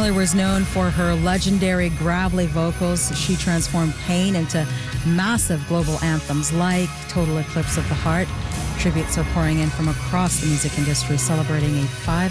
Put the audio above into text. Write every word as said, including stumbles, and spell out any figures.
Miller was known for her legendary gravelly vocals. She transformed pain into massive global anthems like Total Eclipse of the Heart. Tributes are pouring in from across the music industry, celebrating a five